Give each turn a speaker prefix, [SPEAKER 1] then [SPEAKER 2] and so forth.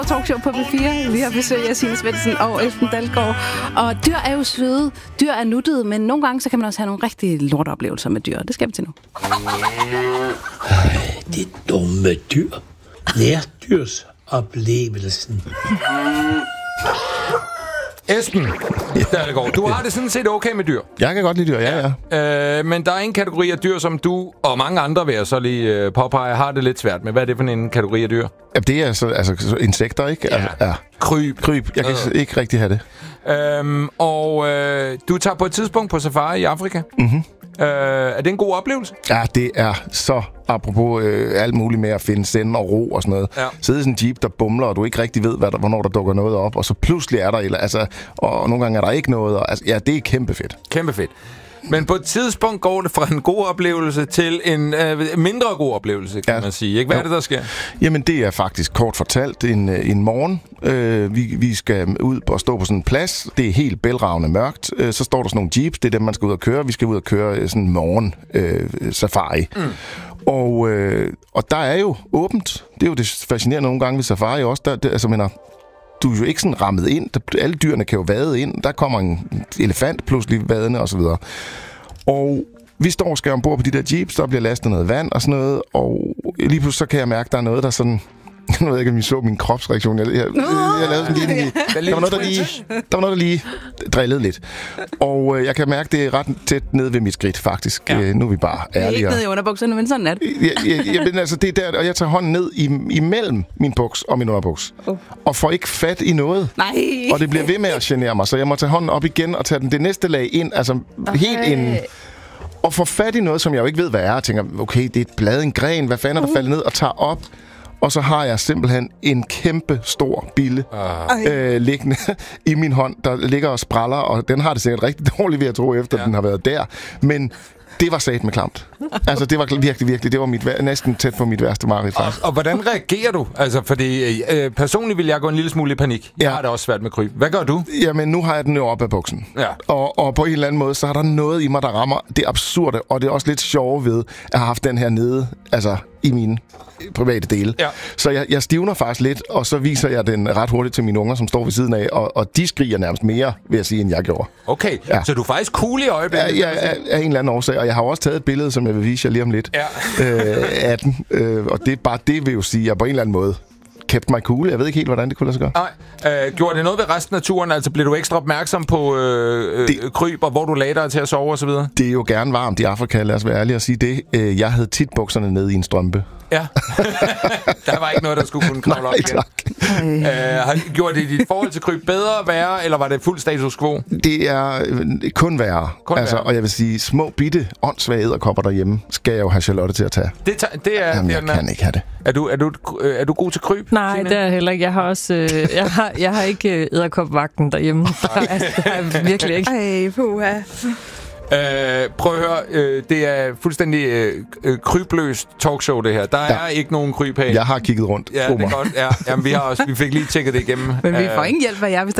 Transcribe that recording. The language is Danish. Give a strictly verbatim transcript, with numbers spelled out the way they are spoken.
[SPEAKER 1] Talkshow på P fire. Vi har besøg af Signe Svendsen og Esben Dalgaard. Og dyr er jo søde. Dyr er nuttede, men nogle gange så kan man også have nogle rigtig lorteoplevelser med dyr. Det skal vi til nu.
[SPEAKER 2] Ej, det dumme dyr. Nærdyrsoplevelsen.
[SPEAKER 3] Esben Dalgaard, du har det sådan set okay med dyr.
[SPEAKER 4] Jeg kan godt lide dyr, ja,
[SPEAKER 3] ja. Øh, men der er en kategori af dyr, som du og mange andre, vil jeg så lige øh, påpege, har det lidt svært med. Hvad er det for en kategori af dyr?
[SPEAKER 4] Ja, det er så, altså insekter, ikke?
[SPEAKER 3] Ja.
[SPEAKER 4] Altså, ja.
[SPEAKER 3] Kryb.
[SPEAKER 4] Kryb. Jeg kan øh. ikke rigtig have det.
[SPEAKER 3] Øhm, og øh, du tager på et tidspunkt på safari i Afrika.
[SPEAKER 4] Mhm.
[SPEAKER 3] Øh, er det en god oplevelse?
[SPEAKER 4] Ja, det er så apropos øh, alt muligt med at finde send og ro og sådan noget.
[SPEAKER 3] Ja.
[SPEAKER 4] Sidde i sådan en jeep, der bumler, og du ikke rigtig ved, hvad der, hvornår der dukker noget op, og så pludselig er der, eller, altså, og nogle gange er der ikke noget. Og, altså, ja, det er kæmpe fedt.
[SPEAKER 3] Kæmpe fedt. Men på et tidspunkt går det fra en god oplevelse til en øh, mindre god oplevelse, kan ja. man sige. Ikke? Hvad jo. er det, der sker?
[SPEAKER 4] Jamen, det er faktisk kort fortalt en, en morgen. Øh, vi, vi skal ud og stå på sådan en plads. Det er helt bælragende mørkt. Øh, så står der sådan nogle jeeps. Det er dem, man skal ud og køre. Vi skal ud og køre sådan en morgen øh, safari. Mm. Og, øh, og der er jo åbent. Det er jo det fascinerende nogle gange ved safari også. Der, det, altså, mener, du er jo ikke sådan rammet ind. Der, alle dyrene kan jo vade ind. Der kommer en elefant pludselig vadende og så videre. Og vi står og skal ombord på de der jeeps, der bliver lastet noget vand og sådan noget, og lige pludselig så kan jeg mærke, at der er noget, der sådan... Jeg ved ikke, om I så min kropsreaktion. Jeg, jeg, jeg, jeg lavede sådan lige... Der var noget, der lige, der var noget, der lige drillede lidt. Og øh, jeg kan mærke, det er ret tæt nede ved mit skridt, faktisk. Ja. Øh, nu er vi bare ærlige.
[SPEAKER 1] Det er ikke nede i underbukserne, men sådan er det.
[SPEAKER 4] Jeg, jeg, jeg, jeg, altså, det er der, og jeg tager hånden ned i, imellem min buks og min underbuks. Oh. Og får ikke fat i noget.
[SPEAKER 1] Nej.
[SPEAKER 4] Og det bliver ved med at genere mig, så jeg må tage hånden op igen og tage den det næste lag ind, altså okay. helt ind. Og få fat i noget, som jeg jo ikke ved, hvad er. Og tænker, okay, det er et blad, en gren, hvad fanden er der faldet ned? Og tager op. Og så har jeg simpelthen en kæmpe stor bille uh. øh, liggende i min hånd, der ligger og spræller, og den har det sikkert rigtig dårligt ved at tro, efter ja. den har været der. Men det var sat med klamt. Altså, det var virkelig, virkelig, det var mit, næsten tæt på mit værste mareridt, faktisk.
[SPEAKER 3] Og, og hvordan reagerer du? Altså, fordi øh, personligt vil jeg gå en lille smule i panik. Jeg ja. har det også svært med kryb. Hvad gør du?
[SPEAKER 4] Jamen, nu har jeg den jo op af buksen. Ja. Og, og på en eller anden måde, så er der noget i mig, der rammer det absurde, og det er også lidt sjove ved, at have haft den her nede, altså i mine private dele. Ja. Så jeg, jeg stivner faktisk lidt, og så viser jeg den ret hurtigt til mine unger, som står ved siden af, og, og de skriger nærmest mere, vil jeg sige, end jeg gjorde.
[SPEAKER 3] Okay, ja. Så du er faktisk cool i øjeblikket?
[SPEAKER 4] Ja, ja, af, af en eller anden årsag, og jeg har også taget et billede, som jeg vil vise jer lige om lidt, ja. øh, af den, øh, og det er bare det, vil jo sige, at jeg på en eller anden måde kept mig cool. Jeg ved ikke helt, hvordan det kunne lade sig gøre.
[SPEAKER 3] Nej. Øh, gjorde det noget ved resten af turen? Altså, blev du ekstra opmærksom på øh, det, kryb, og hvor du lagde dig til at sove og så videre?
[SPEAKER 4] Det er jo gerne varmt i Afrika, lad os være ærlige og sige det. Øh, jeg havde tit bukserne nede i en strømpe.
[SPEAKER 3] Ja. Der var ikke noget, der skulle kunne kravle op igen. Nej, tak. Øh, har gjort det dit forhold til kryb bedre, værre, eller var det fuld status quo?
[SPEAKER 4] Det er øh, kun værre. Kun altså, værre. Og jeg vil sige, små, bitte, åndssvage edderkopper derhjemme, skal jeg jo have Charlotte til at tage.
[SPEAKER 3] Det, ta- det er...
[SPEAKER 4] Jamen,
[SPEAKER 3] det
[SPEAKER 4] jeg
[SPEAKER 3] er,
[SPEAKER 4] kan ikke have det.
[SPEAKER 3] Er du, er du, er du god til kryb?
[SPEAKER 5] Nej,
[SPEAKER 3] Signe?
[SPEAKER 5] det er jeg heller ikke. Jeg har også... Øh, jeg, har, jeg har ikke edderkopvagten derhjemme. Altså, det er virkelig ikke.
[SPEAKER 1] Ej, puha.
[SPEAKER 3] Øh, prøv at høre, øh, det er fuldstændig øh, krybløst talkshow, det her. Der er ja. ikke nogen kryb her.
[SPEAKER 4] Jeg har kigget rundt.
[SPEAKER 3] Ja, det er godt. Ja, jamen, vi, har også, vi fik lige tjekket det igennem.
[SPEAKER 1] Men vi får ingen hjælp af jer, hvis